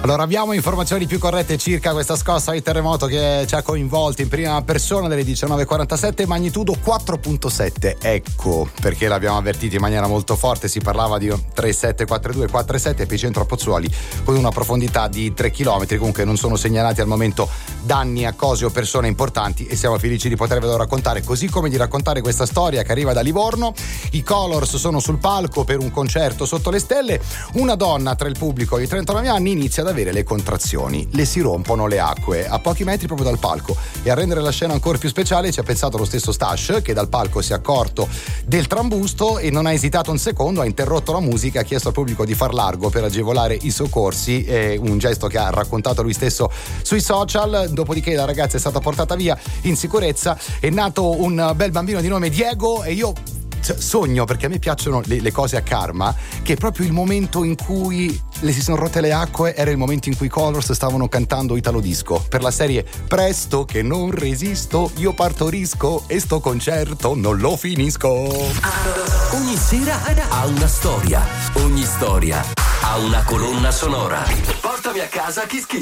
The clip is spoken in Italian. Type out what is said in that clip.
Allora, abbiamo informazioni più corrette circa questa scossa di terremoto che ci ha coinvolti in prima persona delle 19:47, magnitudo 4.7. Ecco perché l'abbiamo avvertito in maniera molto forte. Si parlava di 3,7, 4,7, epicentro a Pozzuoli con una profondità di 3 km. Comunque non sono segnalati al momento danni a cose o persone importanti e siamo felici di potervelo raccontare, così come di raccontare questa storia che arriva da Livorno. I Colors sono sul palco per un concerto sotto le stelle. Una donna tra il pubblico di 39 anni inizia ad avere le contrazioni, le si rompono le acque a pochi metri proprio dal palco, e a rendere la scena ancora più speciale ci ha pensato lo stesso Stash, che dal palco si è accorto del trambusto e non ha esitato un secondo, ha interrotto la musica, ha chiesto al pubblico di far largo per agevolare i soccorsi, un gesto che ha raccontato lui stesso sui social. Dopodiché la ragazza è stata portata via in sicurezza. È nato un bel bambino di nome Diego e io sogno, perché a me piacciono le cose a karma, che proprio il momento in cui le si sono rotte le acque era il momento in cui i Colors stavano cantando Italo Disco per la serie Presto che non resisto, io partorisco e sto concerto non lo finisco. Ogni sera ha una storia, ogni storia ha una colonna sonora. Portami a casa Kiss Kiss.